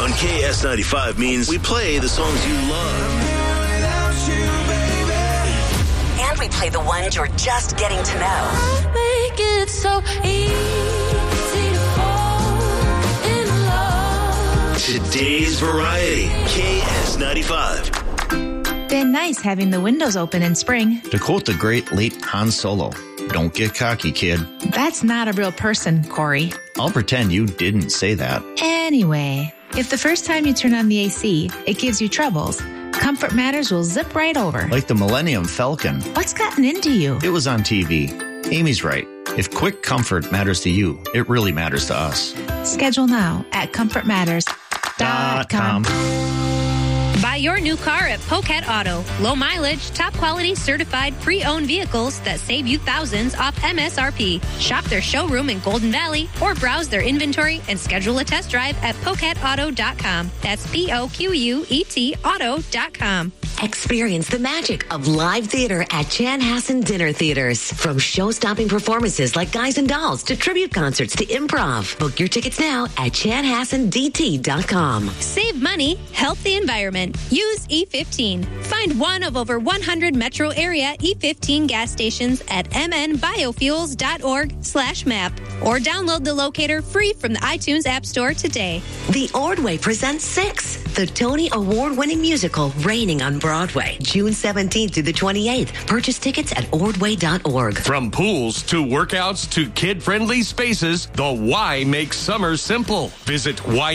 on KS95 means we play the songs you love. And we play the ones you're just getting to know. Make it so easy to fall in love. Today's Variety, KS95. Been nice having the windows open in spring. To quote the great late Han Solo, don't get cocky, kid. That's not a real person, Corey. I'll pretend you didn't say that. Anyway, if the first time you turn on the AC, it gives you troubles, Comfort Matters will zip right over. Like the Millennium Falcon. What's gotten into you? It was on TV. Amy's right. If quick comfort matters to you, it really matters to us. Schedule now at comfortmatters.com. Buy your new car at Poquet Auto. Low mileage, top quality certified pre-owned vehicles that save you thousands off MSRP. Shop their showroom in Golden Valley or browse their inventory and schedule a test drive at PoquetAuto.com. That's POQUET Auto.com. Experience the magic of live theater at Chanhassen Dinner Theaters. From show-stopping performances like Guys and Dolls to tribute concerts to improv. Book your tickets now at ChanhassenDT.com. Save money, help the environment. Use E15. Find one of over 100 metro area E15 gas stations at mnbiofuels.org/map or download the locator free from the iTunes App Store today. The Ordway presents Six, the Tony Award-winning musical Raining on Broadway, June 17th through the 28th. Purchase tickets at ordway.org. From pools to workouts to kid-friendly spaces, the Y makes summer simple. Visit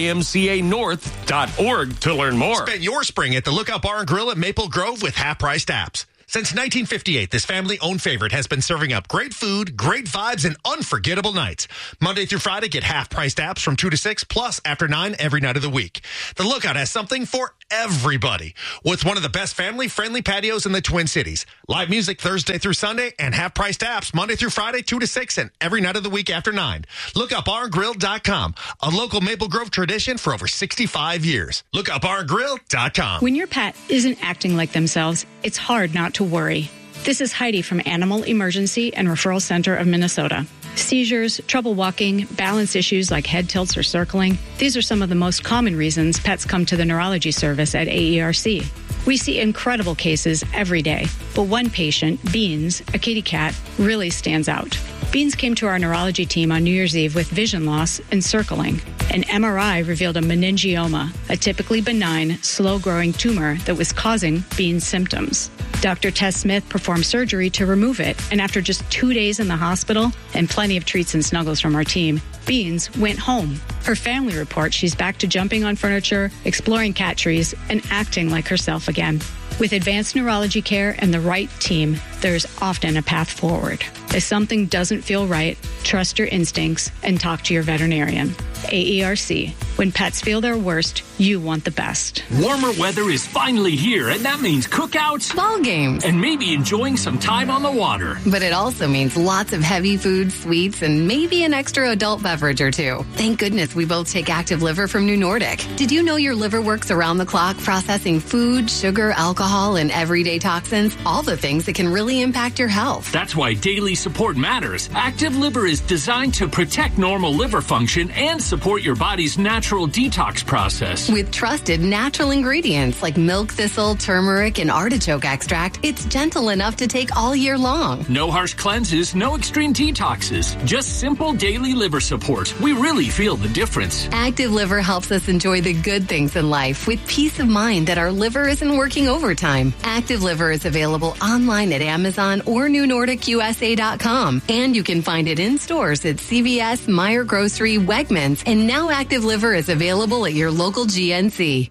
ymcanorth.org to learn more. Spend your spring at the Lookout Bar and Grill at Maple Grove with half-priced apps. Since 1958, this family-owned favorite has been serving up great food, great vibes, and unforgettable nights. Monday through Friday, get half-priced apps from 2 to 6, plus after 9 every night of the week. The Lookout has something for everybody, with one of the best family-friendly patios in the Twin Cities. Live music Thursday through Sunday, and half-priced apps Monday through Friday, 2 to 6, and every night of the week after 9. LookoutBarandGrill.com, a local Maple Grove tradition for over 65 years. LookoutBarandGrill.com. When your pet isn't acting like themselves, it's hard not to worry. This is Heidi from Animal Emergency and Referral Center of Minnesota. Seizures, trouble walking, balance issues like head tilts or circling. These are some of the most common reasons pets come to the neurology service at AERC. We see incredible cases every day, but one patient, Beans, a kitty cat, really stands out. Beans came to our neurology team on New Year's Eve with vision loss and circling. An MRI revealed a meningioma, a typically benign, slow-growing tumor that was causing Beans' symptoms. Dr. Tess Smith performed surgery to remove it, and after just 2 days in the hospital and plenty of treats and snuggles from our team, Beans went home. Her family reports she's back to jumping on furniture, exploring cat trees, and acting like herself again. With advanced neurology care and the right team, there's often a path forward. If something doesn't feel right, trust your instincts and talk to your veterinarian. AERC. When pets feel their worst, you want the best. Warmer weather is finally here, and that means cookouts, ball games, and maybe enjoying some time on the water. But it also means lots of heavy food, sweets, and maybe an extra adult beverage or two. Thank goodness we both take Active Liver from New Nordic. Did you know your liver works around the clock processing food, sugar, alcohol, and everyday toxins? All the things that can really impact your health. That's why daily support matters. Active Liver is designed to protect normal liver function and support your body's natural detox process. With trusted natural ingredients like milk thistle, turmeric, and artichoke extract, it's gentle enough to take all year long. No harsh cleanses, no extreme detoxes. Just simple daily liver support. We really feel the difference. Active Liver helps us enjoy the good things in life with peace of mind that our liver isn't working overtime. Active Liver is available online at Amazon or NewNordicUSA.com. And you can find it in stores at CVS, Meijer Grocery, Wegmans, and now Active Liver is available at your local GNC.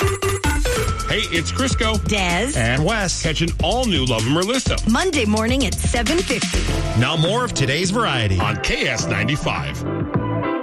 Hey, it's Crisco, Des, and Wes. Catch an all-new Love 'em or List 'em Monday morning at 7:50. Now more of today's variety on KS95.